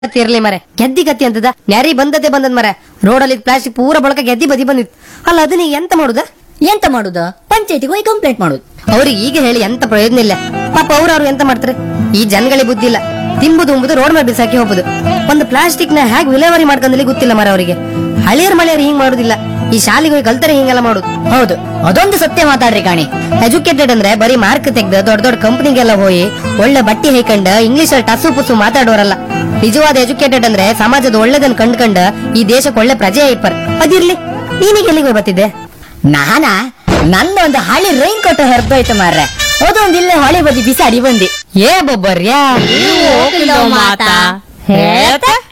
ಇರ್ಲಿ ಮರೆ ಗೆದ್ದಿ ಕತ್ತಿ ಅಂತದ ನ್ಯಾರಿ ಬಂದದ್ ಮರೆ ರೋಡಲ್ಲಿ ಪ್ಲಾಸ್ಟಿಕ್ ಪೂರ ಬಳಕ ಗೆದ್ದಿ ಬದಿ ಬಂದಿತ್ತು. ಅಲ್ಲ ಅದನ್ನ ಈಗ ಎಂತ ಮಾಡುದ? ಎಂತ ಮಾಡುದ? ಪಂಚಾಯತಿಗೆ ಹೋಗಿ ಕಂಪ್ಲೇಂಟ್ ಮಾಡುದು. ಅವ್ರಿಗೆ ಈಗ ಹೇಳಿ ಎಂತ ಪ್ರಯೋಜನ ಇಲ್ಲ. ಪಾಪ ಅವ್ರು ಎಂತ ಮಾಡ್ತಾರೆ? ಈ ಜನಗಳಿಗೆ ಬುದ್ಧಿ ಇಲ್ಲ. ತಿಂಬುದು ಉಂಬುದು ರೋಡ್ ಮೇಲೆ ಬಿಸಾಕಿ ಹೋಗುದು. ಒಂದು ಪ್ಲಾಸ್ಟಿಕ್ ನ ಹೇಗೆ ವಿಲೇವಾರಿ ಮಾಡ್ಕೊಂಡಲ್ಲಿ ಗೊತ್ತಿಲ್ಲ ಮರ ಅವರಿಗೆ. ಹಳಿಯರ್ ಮಳೆಯರು ಹಿಂಗ್ ಮಾಡುದಿಲ್ಲ. ಈ ಶಾಲೆಗೆ ಹೋಗಿ ಕಲ್ತರೆ ಹಿಂಗೆಲ್ಲ ಮಾಡುದು. ಹೌದು, ಅದೊಂದು ಸತ್ಯ ಮಾತಾಡ್ರಿ ಕಾಣಿ. ಎಜುಕೇಟೆಡ್ ಅಂದ್ರೆ ಬರೀ ಮಾರ್ಕ್ ತೆಗ್ದು ದೊಡ್ಡ ದೊಡ್ಡ ಕಂಪನಿಗೆಲ್ಲ ಹೋಗಿ ಒಳ್ಳೆ ಬಟ್ಟಿ ಹೈಕಂಡ ಇಂಗ್ಲಿಷ್ ಅಲ್ಲಿ ಟಸು ಪುಸು ಮಾತಾಡೋರಲ್ಲ. ನಿಜವಾದ ಎಜುಕೇಟೆಡ್ ಅಂದ್ರೆ ಸಮಾಜದ ಒಳ್ಳೆದನ್ ಕಂಡ್ಕಂಡ ಈ ದೇಶಕ್ಕೆ ಒಳ್ಳೆ ಪ್ರಜೆ ಐಪರ್. ಅದಿರ್ಲಿ, ನೀನೀಗ ಎಲ್ಲಿಗೆ ಹೋಗಿ ಬರ್ತಿದ್ದೆ? ನಂದೊಂದು ಹಳಿ ರೈನ್ ಕೋಟ್ ಹರಿದೋಯ್ತು ಮಾರ್ರೆ, ಅದೊಂದು ಇಲ್ಲೇ ಹೊಳೆ ಬದಿ ಬಿಸಾಡಿ ಬಂದಿ. ಏ ಬೊಬ್ಬರ್ಯಾ ಮಾತಾ ಹೇಳ್ತಾ